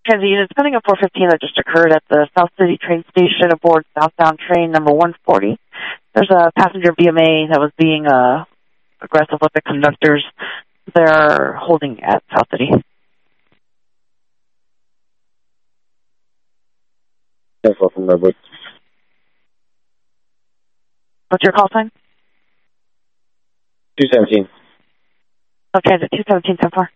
Transit unit, pending a 415 that just occurred at the South City train station aboard southbound train number 140. There's a passenger BMA that was being aggressive with the conductors. They're holding at South City. From Redwood. What's your call sign? 217. Okay, the 217 so far.